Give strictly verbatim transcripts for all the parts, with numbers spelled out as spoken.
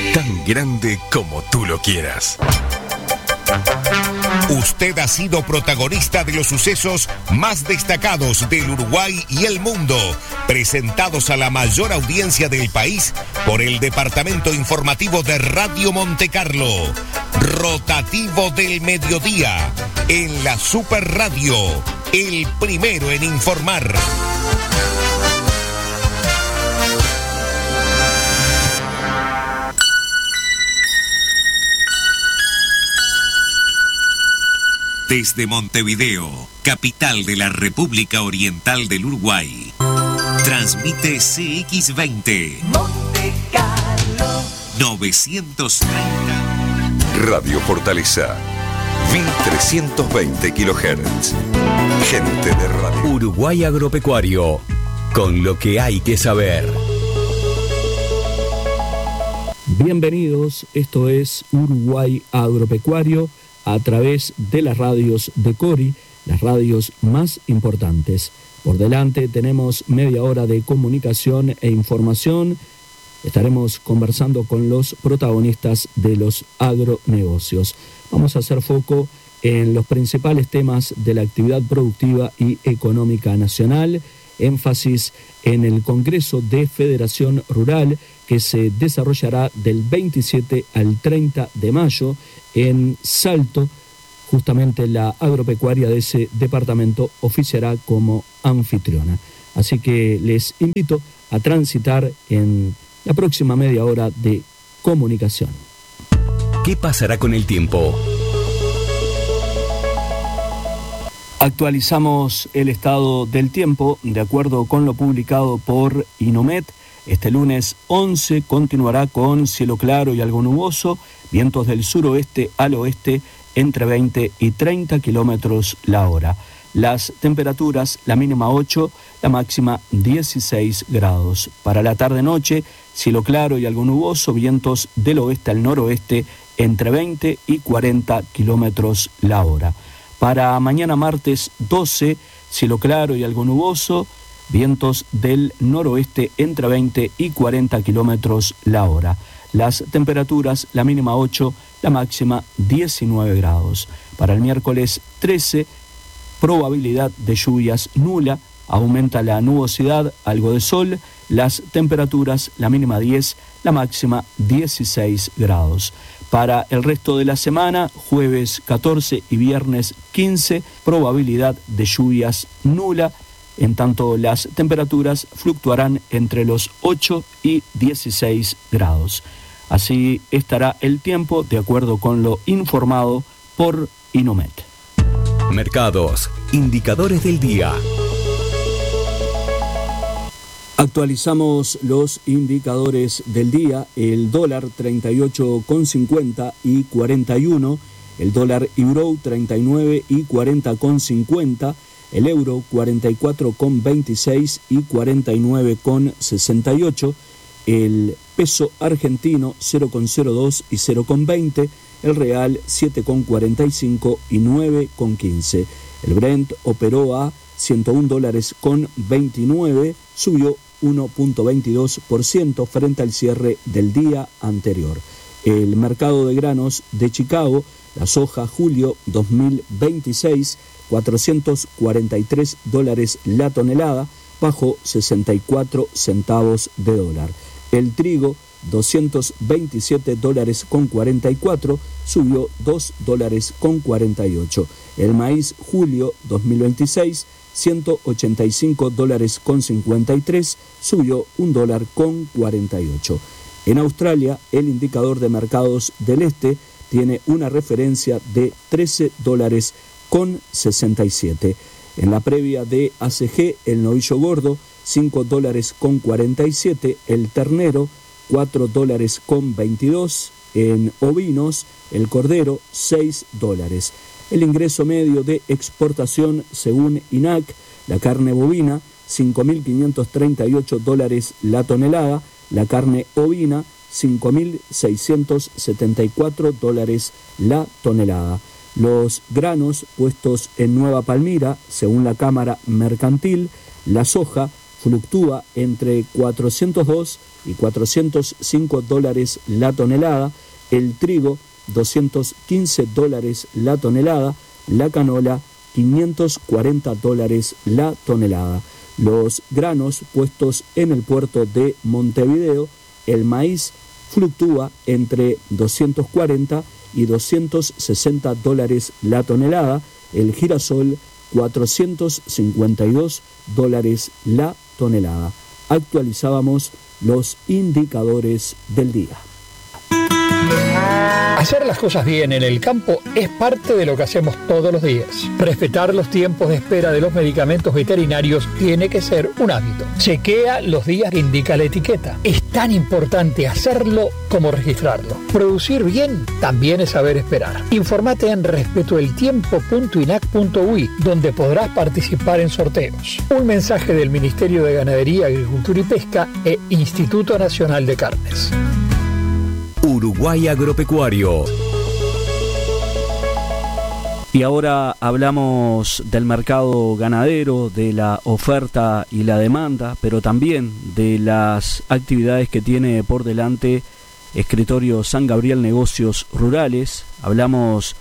tan grande como tú lo quieras. Usted ha sido protagonista de los sucesos más destacados del Uruguay y el mundo, presentados a la mayor audiencia del país por el Departamento Informativo de Radio Montecarlo. Rotativo del Mediodía, en la Super Radio, el primero en informar. Desde Montevideo, capital de la República Oriental del Uruguay, transmite C X veinte Monte Carlo novecientos treinta Radio Fortaleza mil trescientos veinte kilohertz. Gente de radio. Uruguay Agropecuario, con lo que hay que saber. Bienvenidos, esto es Uruguay Agropecuario a través de las radios de Cori, las radios más importantes. Por delante tenemos media hora de comunicación e información. Estaremos conversando con los protagonistas de los agronegocios. Vamos a hacer foco en los principales temas de la actividad productiva y económica nacional, énfasis en el Congreso de Federación Rural que se desarrollará del veintisiete al treinta de mayo en Salto. Justamente la agropecuaria de ese departamento oficiará como anfitriona. Así que les invito a transitar en la próxima media hora de comunicación. ¿Qué pasará con el tiempo? Actualizamos el estado del tiempo de acuerdo con lo publicado por Inomet. Este lunes once continuará con cielo claro y algo nuboso, vientos del suroeste al oeste entre veinte y treinta kilómetros la hora. Las temperaturas, la mínima ocho, la máxima dieciséis grados. Para la tarde-noche, cielo claro y algo nuboso, vientos del oeste al noroeste entre veinte y cuarenta kilómetros la hora. Para mañana martes doce, cielo claro y algo nuboso, vientos del noroeste entre veinte y cuarenta kilómetros la hora. Las temperaturas, la mínima ocho, la máxima diecinueve grados. Para el miércoles trece, probabilidad de lluvias nula, aumenta la nubosidad, algo de sol, las temperaturas, la mínima diez, la máxima dieciséis grados. Para el resto de la semana, jueves catorce y viernes quince, probabilidad de lluvias nula, en tanto las temperaturas fluctuarán entre los ocho y dieciséis grados. Así estará el tiempo de acuerdo con lo informado por Inomet. Mercados, indicadores del día. Actualizamos los indicadores del día. El dólar treinta y ocho con cincuenta y cuarenta y uno, el dólar euro treinta y nueve y cuarenta con cincuenta, el euro cuarenta y cuatro con veintiséis y cuarenta y nueve con sesenta y ocho, el peso argentino cero con cero dos y cero con veinte, el real siete con cuarenta y cinco y nueve con quince. El Brent operó a ciento un dólares con veintinueve, subió uno punto veintidós por ciento frente al cierre del día anterior. El mercado de granos de Chicago, la soja julio dos mil veintiséis, cuatrocientos cuarenta y tres dólares la tonelada, bajó sesenta y cuatro centavos de dólar. El trigo, doscientos veintisiete dólares con cuarenta y cuatro, subió dos dólares con cuarenta y ocho. El maíz julio dos mil veintiséis, ciento ochenta y cinco dólares con cincuenta y tres, subió un dólar con cuarenta y ocho. En Australia, el indicador de mercados del este tiene una referencia de trece dólares con sesenta y siete. En la previa de A C G, el novillo gordo, cinco dólares con cuarenta y siete, el ternero, cuatro dólares con veintidós, en ovinos, el cordero, seis dólares. El ingreso medio de exportación, según I N A C, la carne bovina, cinco mil quinientos treinta y ocho dólares la tonelada, la carne ovina, cinco mil seiscientos setenta y cuatro dólares la tonelada. Los granos puestos en Nueva Palmira, según la Cámara Mercantil, la soja, fluctúa entre cuatrocientos dos y cuatrocientos cinco dólares la tonelada, el trigo doscientos quince dólares la tonelada, la canola quinientos cuarenta dólares la tonelada. Los granos puestos en el puerto de Montevideo, el maíz fluctúa entre doscientos cuarenta y doscientos sesenta dólares la tonelada, el girasol cuatrocientos cincuenta y dos dólares la tonelada. Actualizábamos los indicadores del día. Hacer las cosas bien en el campo es parte de lo que hacemos todos los días. Respetar los tiempos de espera de los medicamentos veterinarios tiene que ser un hábito. Chequea los días que indica la etiqueta. Es tan importante hacerlo como registrarlo. Producir bien también es saber esperar. Informate en respetoeltiempo punto inac punto uy, donde podrás participar en sorteos. Un mensaje del Ministerio de Ganadería, Agricultura y Pesca e Instituto Nacional de Carnes. Uruguay Agropecuario. Y ahora hablamos del mercado ganadero, de la oferta y la demanda, pero también de las actividades que tiene por delante Escritorio San Gabriel Negocios Rurales. Hablamos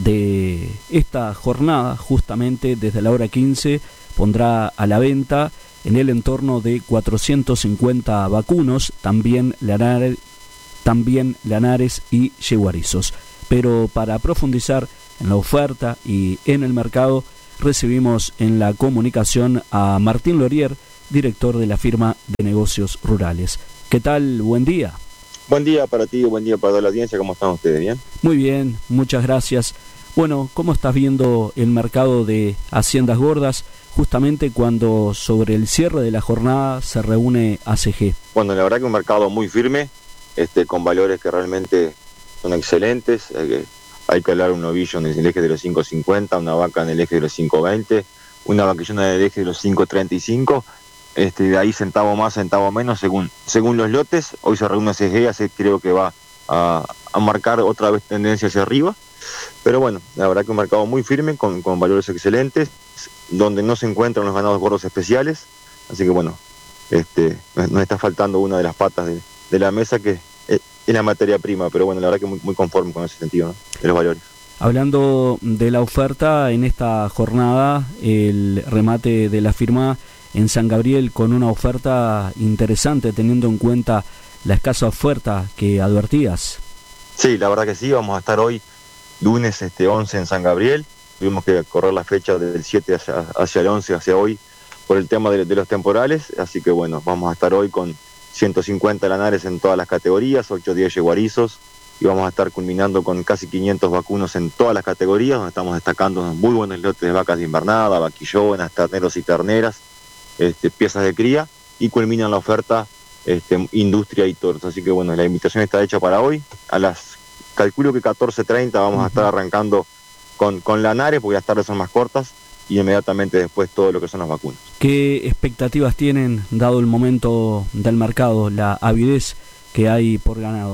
de esta jornada, justamente desde la hora quince, pondrá a la venta en el entorno de cuatrocientos cincuenta vacunos, también Lanares, también Lanares y Yeguarizos. Pero para profundizar en la oferta y en el mercado, recibimos en la comunicación a Martín Lorier, director de la firma de negocios rurales. ¿Qué tal? Buen día. Buen día para ti, buen día para toda la audiencia. ¿Cómo están ustedes? ¿Bien? Muy bien, muchas gracias. Bueno, ¿cómo estás viendo el mercado de haciendas gordas justamente cuando sobre el cierre de la jornada se reúne A C G? Bueno, la verdad que un mercado muy firme, este, con valores que realmente son excelentes. Eh, hay que hablar un novillo en el eje de los cinco cincuenta, una vaca en el eje de los cinco veinte, una vaquillona en el eje de los cinco treinta y cinco. Este, de ahí centavo más, centavo menos, según según los lotes. Hoy se reúne A C G, así creo que va a, a marcar otra vez tendencia hacia arriba. Pero bueno, la verdad que un mercado muy firme, con, con valores excelentes, donde no se encuentran los ganados gordos especiales. Así que bueno, este, nos está faltando una de las patas de, de la mesa, que es, es la materia prima. Pero bueno, la verdad que muy, muy conforme con ese sentido, ¿no?, de los valores. Hablando de la oferta, en esta jornada, el remate de la firma en San Gabriel con una oferta interesante, teniendo en cuenta la escasa oferta que advertías. Sí, la verdad que sí. Vamos a estar hoy, lunes este, once, en San Gabriel. Tuvimos que correr la fecha del siete hacia, hacia el once, hacia hoy, por el tema de, de los temporales. Así que bueno, vamos a estar hoy con ciento cincuenta lanares en todas las categorías, ocho o diez yeguarizos, y vamos a estar culminando con casi quinientos vacunos en todas las categorías, donde estamos destacando muy buenos lotes de vacas de invernada, vaquillonas, terneros y terneras, este, piezas de cría, y culminan la oferta este, industria y toros. Así que bueno, la invitación está hecha para hoy. A las, calculo que catorce treinta vamos a estar arrancando con, con lanares, porque las tardes son más cortas, y inmediatamente después todo lo que son las vacunas. ¿Qué expectativas tienen, dado el momento del mercado, la avidez que hay por ganado?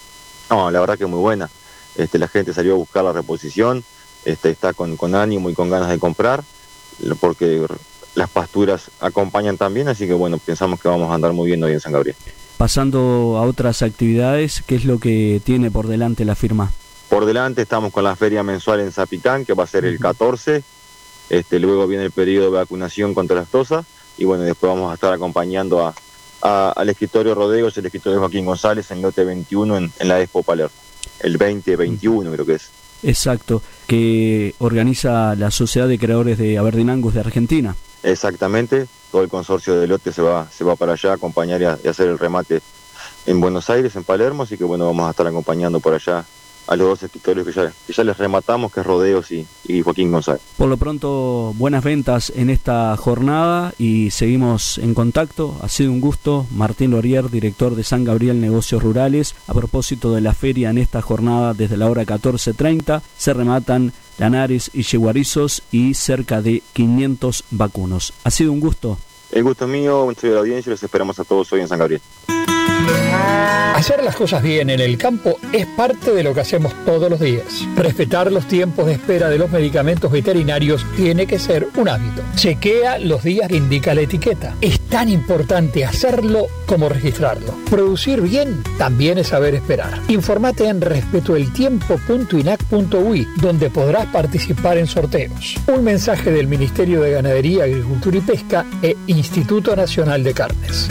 No, la verdad que muy buena. Este, la gente salió a buscar la reposición, este, está con, con ánimo y con ganas de comprar, porque las pasturas acompañan también, así que bueno, pensamos que vamos a andar muy bien hoy en San Gabriel. Pasando a otras actividades, ¿qué es lo que tiene por delante la firma? Por delante estamos con la feria mensual en Zapicán, que va a ser el catorce, este, luego viene el periodo de vacunación contra la aftosa, y bueno, después vamos a estar acompañando a A, al escritorio Rodeos, el escritorio Joaquín González, en lote veintiuno en, en la Expo Palermo, el veinte veintiuno creo que es. Exacto, que organiza la Sociedad de Creadores de Aberdeen Angus de Argentina. Exactamente, todo el consorcio de lote se va, se va para allá a acompañar y, a, y hacer el remate en Buenos Aires, en Palermo, así que bueno, vamos a estar acompañando por allá a los dos escritorios que ya, que ya les rematamos, que es Rodeos y, y Joaquín González. Por lo pronto, buenas ventas en esta jornada y seguimos en contacto. Ha sido un gusto. Martín Lorier, director de San Gabriel Negocios Rurales. A propósito de la feria, en esta jornada, desde la hora catorce treinta, se rematan lanares y yeguarizos y cerca de quinientos vacunos. Ha sido un gusto. El gusto es mío, un saludo de la audiencia, los esperamos a todos hoy en San Gabriel. Hacer las cosas bien en el campo es parte de lo que hacemos todos los días. Respetar los tiempos de espera de los medicamentos veterinarios tiene que ser un hábito. Chequea los días que indica la etiqueta. Es tan importante hacerlo como registrarlo. Producir bien también es saber esperar. Informate en respeto el tiempo punto inac punto uy, donde podrás participar en sorteos. Un mensaje del Ministerio de Ganadería, Agricultura y Pesca e Instituto Nacional de Carnes.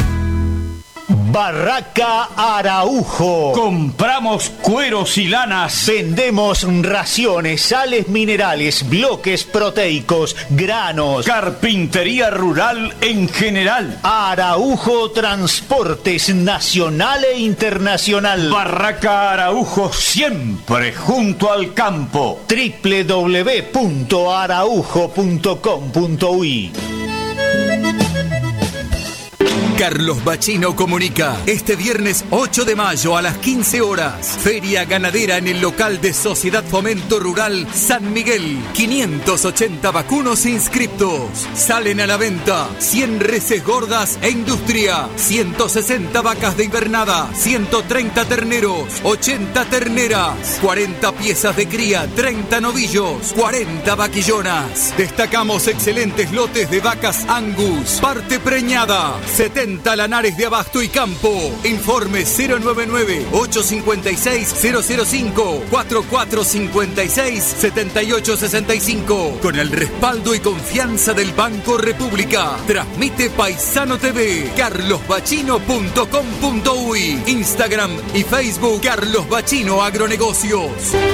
Barraca Araujo. Compramos cueros y lanas. Vendemos raciones, sales minerales, bloques proteicos, granos. Carpintería rural en general. Araujo Transportes Nacional e Internacional. Barraca Araujo, siempre junto al campo. doble u doble u doble u punto araujo punto com punto uy. Carlos Bachino comunica, este viernes ocho de mayo a las quince horas, Feria Ganadera en el local de Sociedad Fomento Rural San Miguel. quinientos ochenta vacunos inscriptos. Salen a la venta cien reses gordas e industria, ciento sesenta vacas de invernada, ciento treinta terneros, ochenta terneras, cuarenta piezas de cría, treinta novillos, cuarenta vaquillonas. Destacamos excelentes lotes de vacas Angus, parte preñada, setenta lanares de abasto y campo. Informe cero nueve nueve, ocho cinco seis, cero cero cinco, cuatro cuatro cinco seis, siete ocho seis cinco. Con el respaldo y confianza del Banco República. Transmite Paisano T V. carlos bachino punto com punto uy. Instagram y Facebook Carlos Bachino Agronegocios.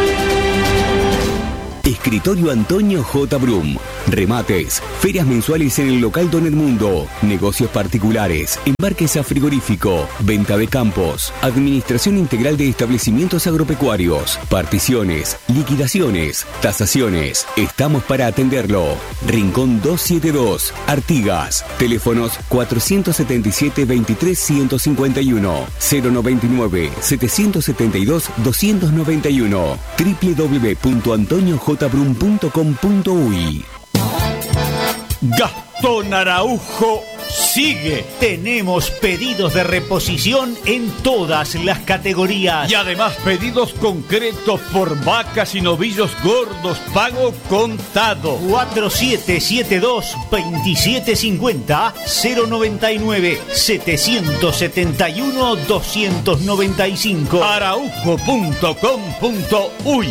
Escritorio Antonio J. Brum. Remates, ferias mensuales en el local Don Edmundo, negocios particulares, embarques a frigorífico, venta de campos, administración integral de establecimientos agropecuarios, particiones, liquidaciones, tasaciones. Estamos para atenderlo. Rincón doscientos setenta y dos, Artigas. Teléfonos cuatrocientos setenta y siete, veintitrés, ciento cincuenta y uno, cero noventa y nueve, setecientos setenta y dos, doscientos noventa y uno, doble u doble u doble u punto antonio j brum punto com punto uy. Gastón Araujo sigue. Tenemos pedidos de reposición en todas las categorías. Y además pedidos concretos por vacas y novillos gordos, pago contado. cuatro siete siete dos, dos siete cinco cero, cero noventa y nueve, setecientos setenta y uno, doscientos noventa y cinco. araujo punto com punto uy.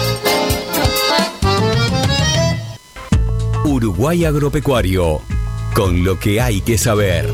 Uruguay Agropecuario, con lo que hay que saber.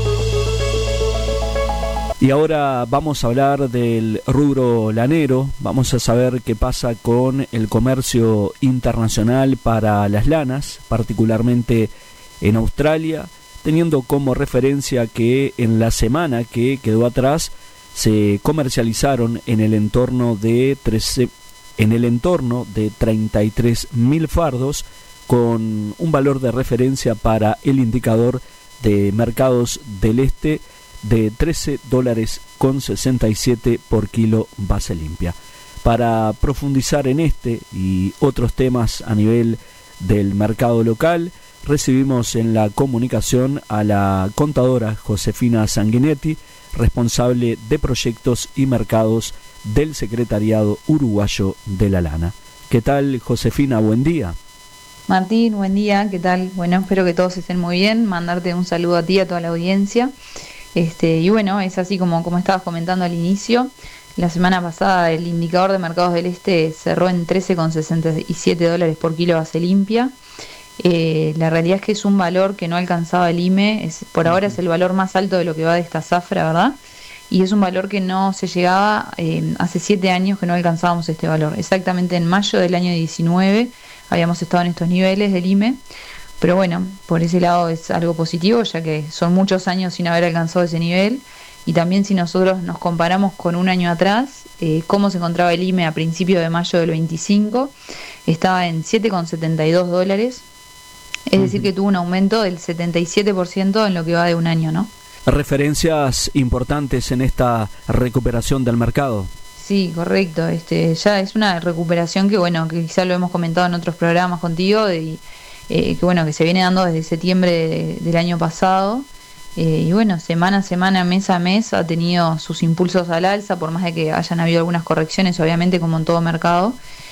Y ahora vamos a hablar del rubro lanero. Vamos a saber qué pasa con el comercio internacional para las lanas, particularmente en Australia, teniendo como referencia que en la semana que quedó atrás se comercializaron en el entorno de trece, en el entorno de treinta y tres mil fardos, con un valor de referencia para el indicador de mercados del este de trece dólares con sesenta y siete por kilo base limpia. Para profundizar en este y otros temas a nivel del mercado local, recibimos en la comunicación a la contadora Josefina Sanguinetti, responsable de proyectos y mercados del Secretariado Uruguayo de la Lana. ¿Qué tal, Josefina? Buen día. Martín, buen día, ¿qué tal? Bueno, espero que todos estén muy bien, mandarte un saludo a ti y a toda la audiencia. Este, y bueno, es así como, como estabas comentando al inicio, la semana pasada el indicador de mercados del este cerró en trece con sesenta y siete dólares por kilo base limpia. Eh, la realidad es que es un valor que no alcanzaba el I M E, es, por ahora es el valor más alto de lo que va de esta zafra, ¿verdad? Y es un valor que no se llegaba, eh, hace siete años que no alcanzábamos este valor, exactamente en mayo del año diecinueve habíamos estado en estos niveles del I M E, pero bueno, por ese lado es algo positivo, ya que son muchos años sin haber alcanzado ese nivel, y también si nosotros nos comparamos con un año atrás, eh, cómo se encontraba el I M E a principios de mayo del veinticinco, estaba en siete con setenta y dos dólares, es decir que tuvo un aumento del setenta y siete por ciento en lo que va de un año, ¿no? Referencias importantes en esta recuperación del mercado. Sí, correcto. Este, ya es una recuperación que, bueno, que quizá lo hemos comentado en otros programas contigo, de, eh, que bueno, que se viene dando desde septiembre de, del año pasado, Eh, y bueno, semana a semana, mes a mes ha tenido sus impulsos al alza, por más de que hayan habido algunas correcciones, obviamente, como en todo mercado.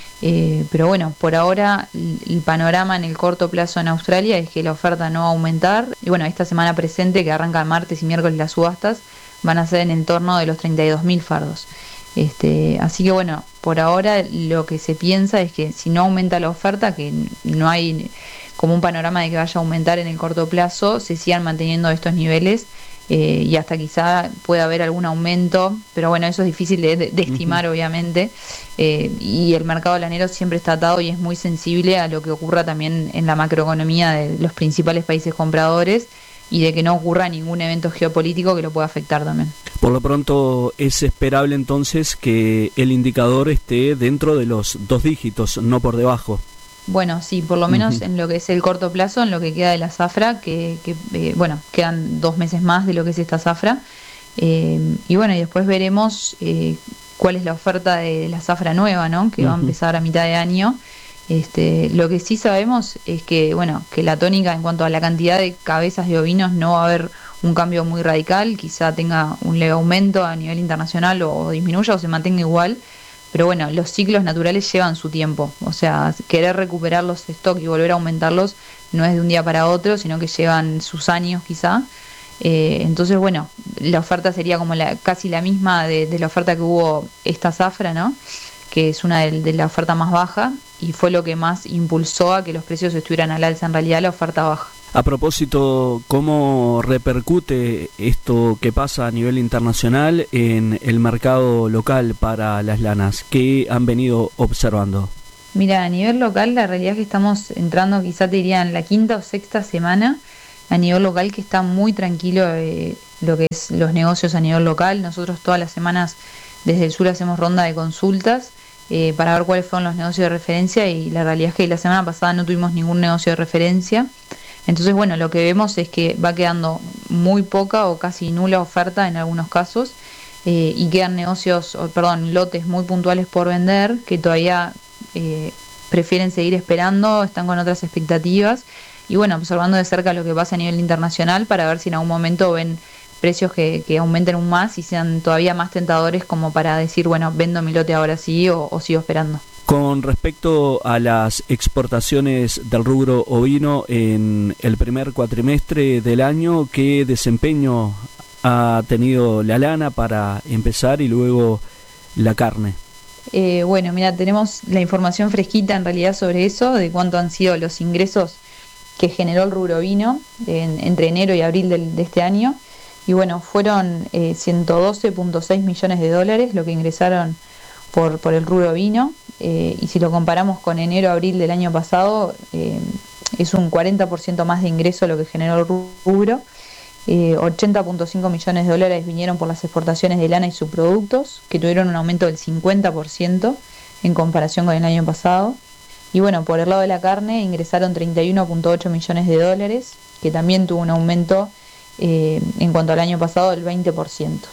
Eh, pero bueno, por ahora el panorama en el corto plazo en Australia es que la oferta no va a aumentar. Y bueno, esta semana presente, que arranca martes y miércoles las subastas, van a ser en el torno de los treinta y dos mil fardos. Este, así que bueno, por ahora lo que se piensa es que si no aumenta la oferta, que no hay como un panorama de que vaya a aumentar en el corto plazo, se sigan manteniendo estos niveles eh, y hasta quizá pueda haber algún aumento, pero bueno, eso es difícil de, de, de estimar, uh-huh. obviamente, eh, y el mercado lanero siempre está atado y es muy sensible a lo que ocurra también en la macroeconomía de los principales países compradores y de que no ocurra ningún evento geopolítico que lo pueda afectar también. Por lo pronto es esperable entonces que el indicador esté dentro de los dos dígitos, no por debajo. Bueno, sí, por lo menos Uh-huh. en lo que es el corto plazo, en lo que queda de la zafra, que, que eh, bueno, quedan dos meses más de lo que es esta zafra. Eh, y bueno, y después veremos eh, cuál es la oferta de la zafra nueva, ¿no? Que uh-huh. va a empezar a mitad de año. Este, lo que sí sabemos es que, bueno, que la tónica en cuanto a la cantidad de cabezas de ovinos no va a haber un cambio muy radical, quizá tenga un leve aumento a nivel internacional o, o disminuya o se mantenga igual. Pero bueno, los ciclos naturales llevan su tiempo, o sea, querer recuperar los stocks y volver a aumentarlos no es de un día para otro, sino que llevan sus años quizá. Eh, entonces, bueno, la oferta sería como la casi la misma de, de la oferta que hubo esta zafra, ¿no? Que es una de, de la oferta más baja y fue lo que más impulsó a que los precios estuvieran al alza, en realidad la oferta baja. A propósito, ¿cómo repercute esto que pasa a nivel internacional en el mercado local para las lanas? ¿Qué han venido observando? Mira, a nivel local la realidad es que estamos entrando, quizá te diría, en la quinta o sexta semana a nivel local que está muy tranquilo eh, lo que es los negocios a nivel local. Nosotros todas las semanas desde el sur hacemos ronda de consultas eh, para ver cuáles fueron los negocios de referencia y la realidad es que la semana pasada no tuvimos ningún negocio de referencia. Entonces, bueno, lo que vemos es que va quedando muy poca o casi nula oferta en algunos casos eh, y quedan negocios, o, perdón, lotes muy puntuales por vender que todavía eh, prefieren seguir esperando, están con otras expectativas y bueno, observando de cerca lo que pasa a nivel internacional para ver si en algún momento ven precios que, que aumenten aún más y sean todavía más tentadores como para decir, bueno, vendo mi lote ahora sí o, o sigo esperando. Con respecto a las exportaciones del rubro ovino en el primer cuatrimestre del año, ¿qué desempeño ha tenido la lana para empezar y luego la carne? Eh, bueno, mira, tenemos la información fresquita en realidad sobre eso, de cuánto han sido los ingresos que generó el rubro ovino en, entre enero y abril del, de este año. Y bueno, fueron eh, ciento doce punto seis millones de dólares lo que ingresaron por, por el rubro ovino. Eh, y si lo comparamos con enero-abril del año pasado, eh, es un cuarenta por ciento más de ingreso lo que generó el rubro. Eh, ochenta punto cinco millones de dólares vinieron por las exportaciones de lana y subproductos, que tuvieron un aumento del cincuenta por ciento en comparación con el año pasado. Y bueno, por el lado de la carne ingresaron treinta y uno punto ocho millones de dólares, que también tuvo un aumento eh, en cuanto al año pasado del veinte por ciento.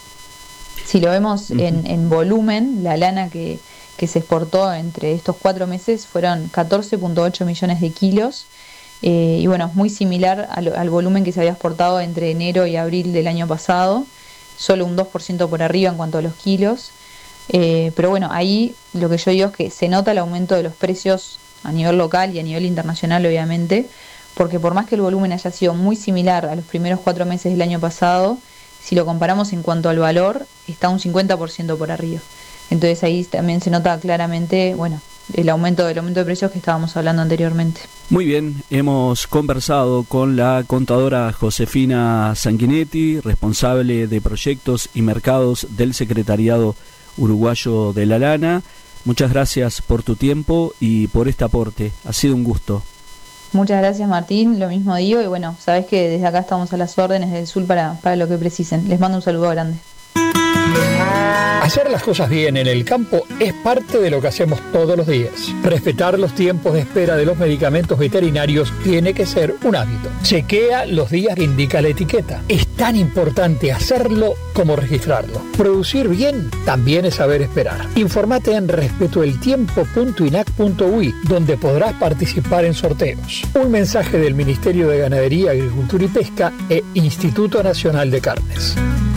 Si lo vemos uh-huh. en, en volumen, la lana que que se exportó entre estos cuatro meses fueron catorce punto ocho millones de kilos eh, y bueno, es muy similar al, al volumen que se había exportado entre enero y abril del año pasado, solo un dos por ciento por arriba en cuanto a los kilos, eh, pero bueno, ahí lo que yo digo es que se nota el aumento de los precios a nivel local y a nivel internacional obviamente, porque por más que el volumen haya sido muy similar a los primeros cuatro meses del año pasado, si lo comparamos en cuanto al valor, está un cincuenta por ciento por arriba. Entonces ahí también se nota claramente, bueno, el aumento del aumento de precios que estábamos hablando anteriormente. Muy bien, hemos conversado con la contadora Josefina Sanguinetti, responsable de proyectos y mercados del Secretariado Uruguayo de la Lana. Muchas gracias por tu tiempo y por este aporte. Ha sido un gusto. Muchas gracias, Martín, lo mismo digo, y bueno, sabés que desde acá estamos a las órdenes del sur para, para lo que precisen. Les mando un saludo grande. Hacer las cosas bien en el campo es parte de lo que hacemos todos los días. Respetar los tiempos de espera de los medicamentos veterinarios tiene que ser un hábito. Chequea los días que indica la etiqueta. Es tan importante hacerlo como registrarlo. Producir bien también es saber esperar. Informate en respetoeltiempo punto inac punto uy, donde podrás participar en sorteos. Un mensaje del Ministerio de Ganadería, Agricultura y Pesca e Instituto Nacional de Carnes.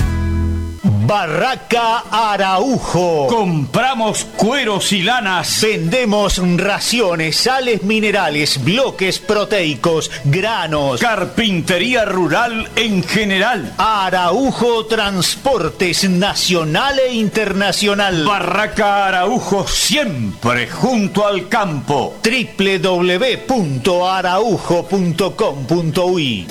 Barraca Araujo. Compramos cueros y lanas. Vendemos raciones, sales minerales, bloques proteicos, granos. Carpintería rural en general. Araujo Transportes Nacional e Internacional. Barraca Araujo siempre junto al campo. doble u doble u doble u punto araujo punto com punto uy.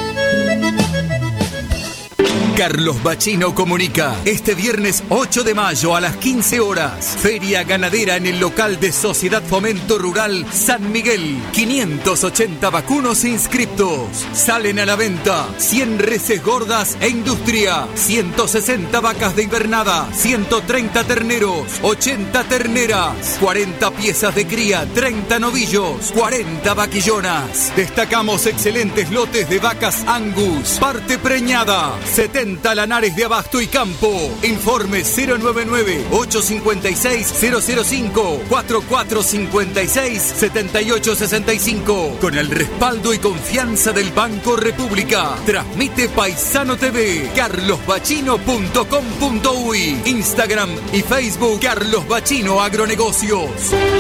Carlos Bachino comunica, este viernes ocho de mayo a las quince horas, Feria Ganadera en el local de Sociedad Fomento Rural San Miguel. quinientos ochenta vacunos inscriptos. Salen a la venta cien reses gordas e industria, ciento sesenta vacas de invernada, ciento treinta terneros, ochenta terneras, cuarenta piezas de cría, treinta novillos, cuarenta vaquillonas. Destacamos excelentes lotes de vacas Angus, parte preñada, setenta lanares de abasto y campo. Informe cero nueve nueve, ocho cinco seis, cero cero cinco, cuatro cuatro cinco seis, siete ocho seis cinco. Con el respaldo y confianza del Banco República. Transmite Paisano T V. carlos bachino punto com punto uy. Instagram y Facebook Carlos Bachino Agronegocios.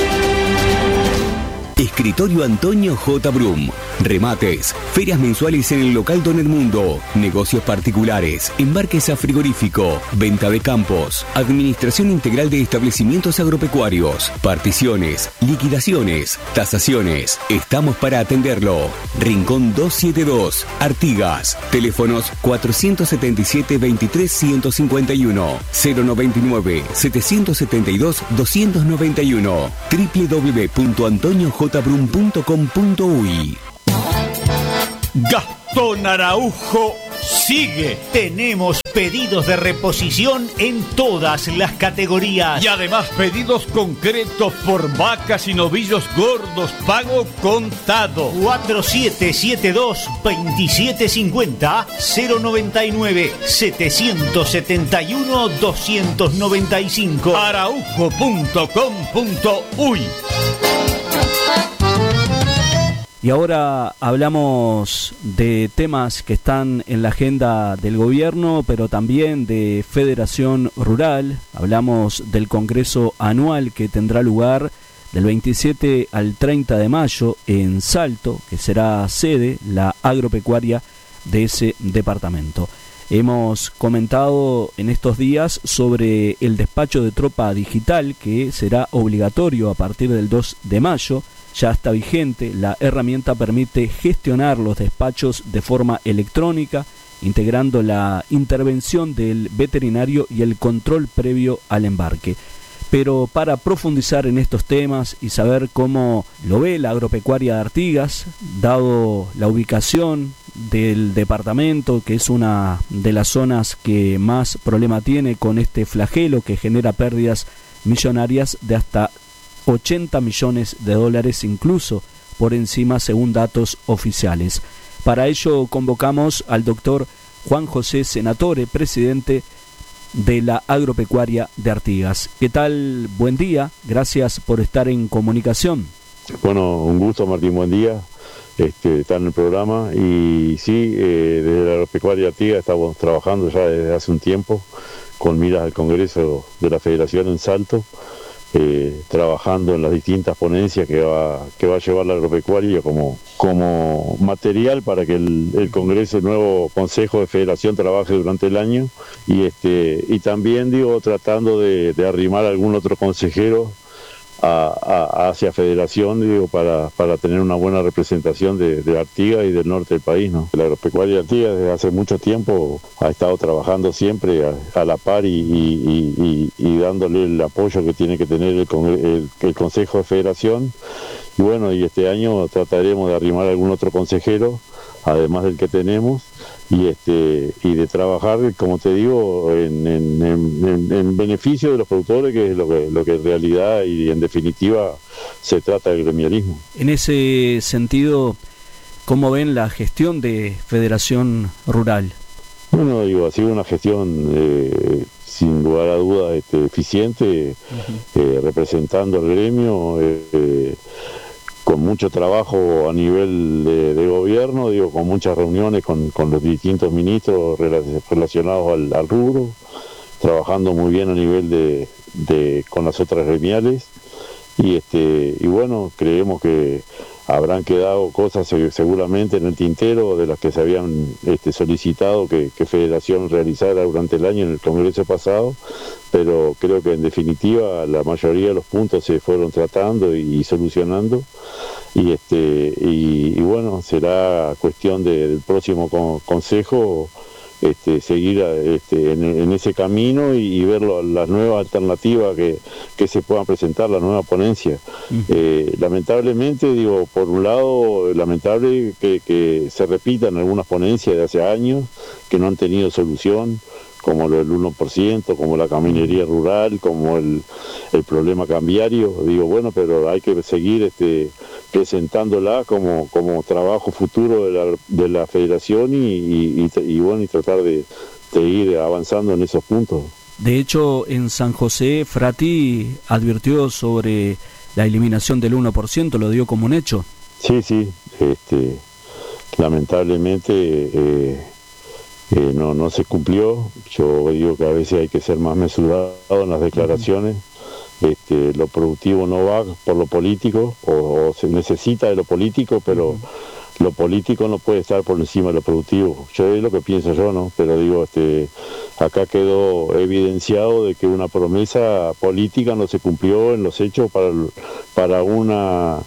Escritorio Antonio J. Brum. Remates, ferias mensuales en el local Don Edmundo, negocios particulares, embarques a frigorífico, venta de campos, administración integral de establecimientos agropecuarios, particiones, liquidaciones, tasaciones. Estamos para atenderlo. Rincón doscientos setenta y dos, Artigas. Teléfonos cuatrocientos setenta y siete, veintitrés, ciento cincuenta y uno, cero noventa y nueve, setecientos setenta y dos, doscientos noventa y uno, doble u doble u doble u punto antonio j brum punto com punto uy. Gastón Araujo sigue. Tenemos pedidos de reposición en todas las categorías. Y además pedidos concretos por vacas y novillos gordos, pago contado. cuatro siete siete dos, dos siete cinco cero, cero noventa y nueve, setecientos setenta y uno, doscientos noventa y cinco. araujo punto com punto uy. Y ahora hablamos de temas que están en la agenda del gobierno, pero también de Federación Rural. Hablamos del Congreso Anual que tendrá lugar del veintisiete al treinta de mayo en Salto, que será sede la agropecuaria de ese departamento. Hemos comentado en estos días sobre el despacho de tropa digital que será obligatorio a partir del dos de mayo. Ya está vigente, la herramienta permite gestionar los despachos de forma electrónica, integrando la intervención del veterinario y el control previo al embarque. Pero para profundizar en estos temas y saber cómo lo ve la agropecuaria de Artigas, dado la ubicación del departamento, que es una de las zonas que más problema tiene con este flagelo que genera pérdidas millonarias de hasta ochenta millones de dólares, incluso por encima según datos oficiales. Para ello convocamos al doctor Juan José Senatore, presidente de la agropecuaria de Artigas. ¿Qué tal? Buen día, gracias por estar en comunicación. Bueno, un gusto, Martín, buen día. Este, estar en el programa y sí, eh, desde la agropecuaria de Artigas estamos trabajando ya desde hace un tiempo con miras al Congreso de la Federación en Salto. Eh, trabajando en las distintas ponencias que va que va a llevar la agropecuaria como, como material para que el, el Congreso, el nuevo Consejo de Federación trabaje durante el año y este y también digo tratando de, de arrimar a algún otro consejero a, a, hacia Federación, digo, para, para tener una buena representación de, de Artigas y del norte del país, ¿no? La agropecuaria de Artigas desde hace mucho tiempo ha estado trabajando siempre a, a la par y, y, y, y dándole el apoyo que tiene que tener el, el, el Consejo de Federación. Y bueno, y este año trataremos de arrimar a algún otro consejero, además del que tenemos, y este y de trabajar, como te digo, en, en, en, en beneficio de los productores, que es lo que, lo que en realidad y en definitiva se trata del gremialismo. En ese sentido, ¿cómo ven la gestión de Federación Rural? Bueno, digo, ha sido una gestión eh, sin lugar a dudas este, eficiente, uh-huh. eh, representando al gremio, eh, eh, con mucho trabajo a nivel de, de gobierno, digo, con muchas reuniones con, con los distintos ministros relacionados al, al rubro, trabajando muy bien a nivel de, de con las otras gremiales, y este y bueno, creemos que habrán quedado cosas seguramente en el tintero de las que se habían este, solicitado que, que Federación realizara durante el año en el Congreso pasado, pero creo que en definitiva la mayoría de los puntos se fueron tratando y, y solucionando, y este y, y bueno, será cuestión de, del próximo con, Consejo Este, seguir este, en, en ese camino y, y ver lo, las nuevas alternativas que, que se puedan presentar, la nueva ponencia. Uh-huh. Eh, lamentablemente, digo, por un lado, lamentable que, que se repitan algunas ponencias de hace años que no han tenido solución, como lo del uno por ciento, como la caminería rural, como el, el problema cambiario. Digo, bueno, pero hay que seguir este, presentándola como, como trabajo futuro de la, de la Federación y, y, y, y bueno, y tratar de, de ir avanzando en esos puntos. De hecho, en San José, Frati advirtió sobre la eliminación del uno por ciento, lo dio como un hecho. Sí, sí, este, lamentablemente eh, eh, no, no se cumplió. Yo digo que a veces hay que ser más mesurado en las declaraciones. Uh-huh. Este, lo productivo no va por lo político, o, o se necesita de lo político, pero uh-huh. lo político no puede estar por encima de lo productivo. Yo es lo que pienso yo, ¿no? Pero digo, este, acá quedó evidenciado de que una promesa política no se cumplió en los hechos para, para una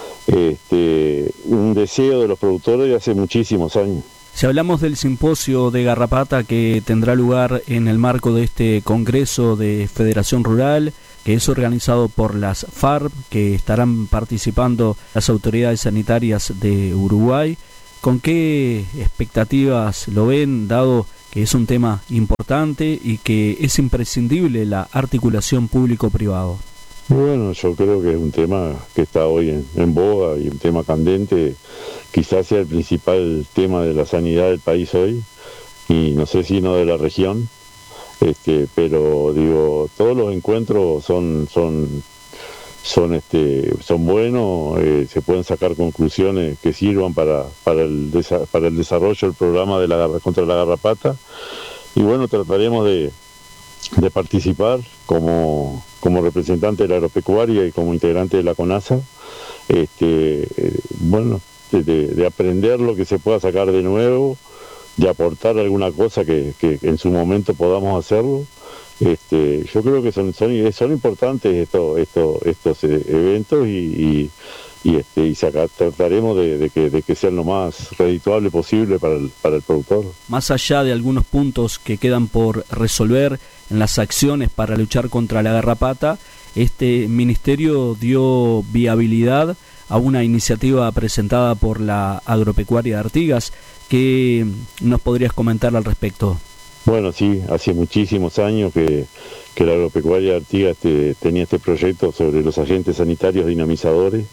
este, un deseo de los productores de hace muchísimos años. Si hablamos del simposio de Garrapata que tendrá lugar en el marco de este Congreso de Federación Rural, que es organizado por las FARC, que estarán participando las autoridades sanitarias de Uruguay, ¿con qué expectativas lo ven, dado que es un tema importante y que es imprescindible la articulación público-privado? Bueno, yo creo que es un tema que está hoy en, en boga y un tema candente. Quizás sea el principal tema de la sanidad del país hoy, y no sé si no de la región. Este, pero digo, todos los encuentros son son son este son buenos, eh, se pueden sacar conclusiones que sirvan para para el desa- para el desarrollo del programa de la contra la garrapata, y bueno, trataremos de de participar como como representante de la agropecuaria y como integrante de la CONASA, este eh, bueno, de, de, de aprender lo que se pueda sacar de nuevo, de aportar alguna cosa que, que en su momento podamos hacerlo. Este, yo creo que son son, son importantes estos estos estos eventos, y, y, y este y sacar, trataremos de, de que de que sean lo más redituable posible para el, para el productor. Más allá de algunos puntos que quedan por resolver en las acciones para luchar contra la garrapata, este ministerio dio viabilidad a una iniciativa presentada por la agropecuaria de Artigas. ¿Qué nos podrías comentar al respecto? Bueno, sí, hace muchísimos años que, que la agropecuaria de Artigas te, tenía este proyecto sobre los agentes sanitarios dinamizadores,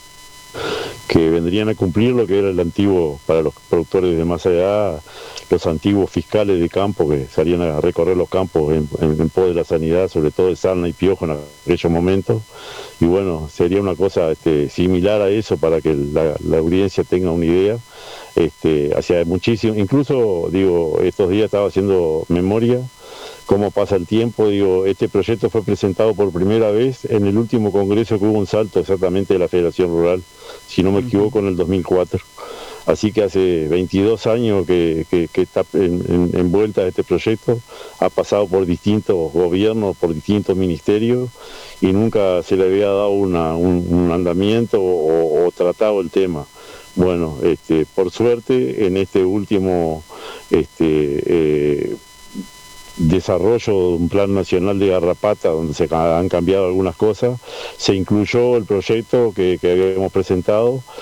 que vendrían a cumplir lo que era el antiguo, para los productores de más allá, los antiguos fiscales de campo que salían a recorrer los campos en, en, en pos de la sanidad, sobre todo de sarna y piojo en aquellos momentos. Y bueno, sería una cosa este, similar a eso, para que la, la audiencia tenga una idea. Este, hacia muchísimo, incluso digo, estos días estaba haciendo memoria cómo pasa el tiempo. Digo, este proyecto fue presentado por primera vez en el último congreso que hubo en Salto, exactamente de la Federación Rural, si no me equivoco, en el dos mil cuatro. Así que hace veintidós años que, que, que está en, en, envuelta este proyecto, ha pasado por distintos gobiernos, por distintos ministerios, y nunca se le había dado una, un, un andamiento o, o tratado el tema. Bueno, este, por suerte, en este último este, eh, desarrollo de un plan nacional de garrapata, donde se han cambiado algunas cosas, se incluyó el proyecto que, que habíamos presentado,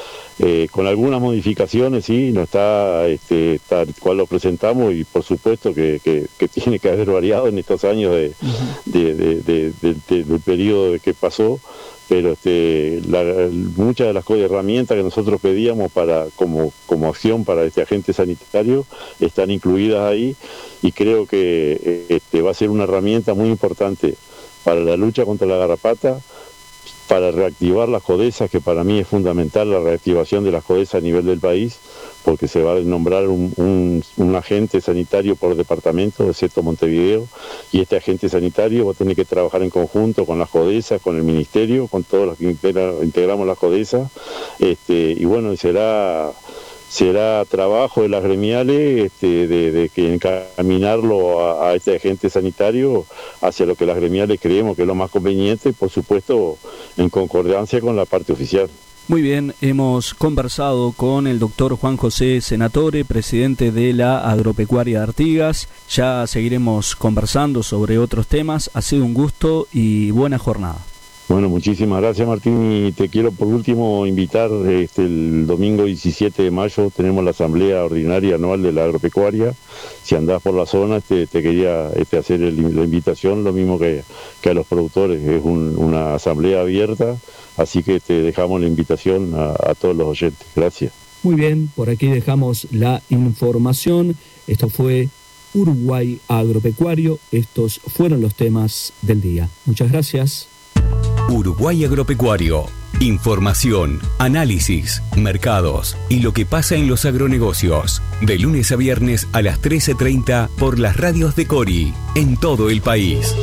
eh, con algunas modificaciones, sí, no está este, tal cual lo presentamos, y por supuesto que, que, que tiene que haber variado en estos años de, uh-huh. de, de, de, de, de, del periodo que pasó, pero este, la, muchas de las herramientas que nosotros pedíamos para como, como acción para este agente sanitario están incluidas ahí, y creo que este, va a ser una herramienta muy importante para la lucha contra la garrapata, para reactivar las codesas, que para mí es fundamental la reactivación de las codesas a nivel del país, porque se va a nombrar un, un, un agente sanitario por departamento, excepto Montevideo, y este agente sanitario va a tener que trabajar en conjunto con las codesas, con el ministerio, con todos los que integra, integramos las codesas, este, y bueno, será... será trabajo de las gremiales este, de, de que encaminarlo a, a este agente sanitario hacia lo que las gremiales creemos que es lo más conveniente, y por supuesto en concordancia con la parte oficial. Muy bien, hemos conversado con el doctor Juan José Senatore, presidente de la Agropecuaria de Artigas. Ya seguiremos conversando sobre otros temas. Ha sido un gusto y buena jornada. Bueno, muchísimas gracias, Martín, y te quiero por último invitar, este, el domingo diecisiete de mayo tenemos la asamblea ordinaria anual de la agropecuaria. Si andás por la zona, este, te quería este, hacer el, la invitación, lo mismo que, que a los productores, es un, una asamblea abierta, así que te dejamos la invitación a, a todos los oyentes. Gracias. Muy bien, por aquí dejamos la información. Esto fue Uruguay Agropecuario, estos fueron los temas del día. Muchas gracias. Uruguay Agropecuario. Información, análisis, mercados y lo que pasa en los agronegocios. De lunes a viernes a las trece treinta por las radios de Cori, en todo el país.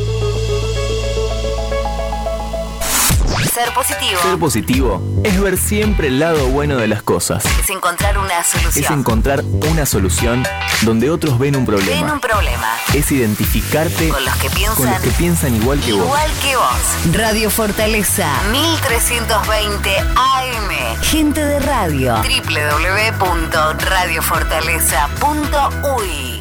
Ser positivo. Ser positivo es ver siempre el lado bueno de las cosas. Es encontrar una solución. Es encontrar una solución donde otros ven un problema. Ven un problema. Es identificarte con los que piensan, con los que piensan igual que igual vos. Igual que vos. Radio Fortaleza mil trescientos veinte A M. Gente de radio. doble u doble u doble u punto radio fortaleza punto u y